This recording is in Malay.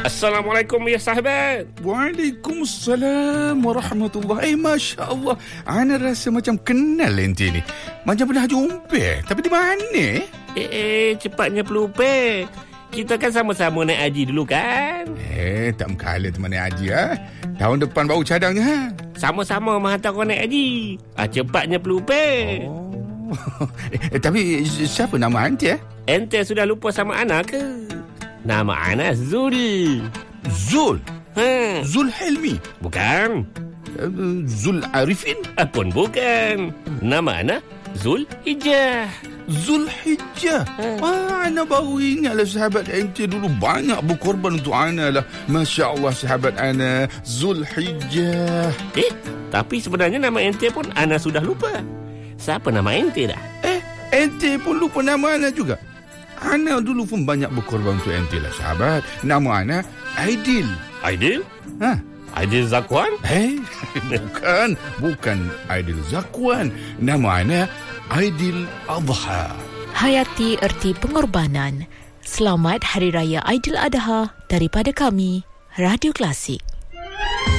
Assalamualaikum ya sahabat. Waalaikumsalam warahmatullahi. Masya Allah, ana rasa macam kenal ente ni. Macam pernah jumpa. Tapi di mana? Cepatnya pelupa. Kita kan sama-sama naik haji dulu kan? Tak mengkala teman naik haji Tahun depan baru cadangnya Sama-sama menghantar kau naik haji. Cepatnya pelupa. Tapi siapa nama ente? Ente sudah lupa sama Ana ke? Nama Ana Zul. Zul? Zul Helmi? Bukan. Zul Arifin? Pun bukan. Nama Ana Zul Hijjah. Zulhijjah. Ana baru ingatlah sahabat ente dulu banyak berkorban untuk ana lah. Masya Allah sahabat ana Zulhijjah. Tapi sebenarnya nama ente pun Ana sudah lupa. Siapa nama ente dah? Ente pun lupa nama ana juga. Ana dulu pun banyak berkorban untuk ente lah sahabat. Nama ana Aidil. Aidil? Aidil Zakwan? Bukan Aidil Zakwan. Nama ana Aidil Adha. Hayati erti pengorbanan. Selamat Hari Raya Aidil Adha daripada kami, Radio Klasik.